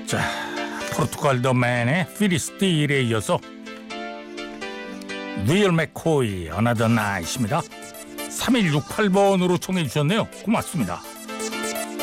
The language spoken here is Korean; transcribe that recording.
자, 포르투갈 더맨의 피리스틸에 이어서 리얼 맥코이 어나더 나잇입니다. 3168번으로 청해 주셨네요. 고맙습니다.